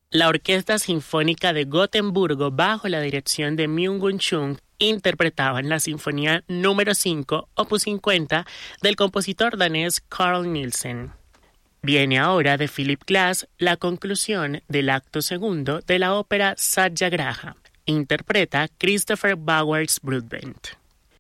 La Orquesta Sinfónica de Gotemburgo, bajo la dirección de Myung-Whun Chung, interpretaban la Sinfonía número 5, opus 50, del compositor danés Carl Nielsen. Viene ahora de Philip Glass la conclusión del acto segundo de la ópera Satyagraha. Interpreta Christopher Bauers Broadbent.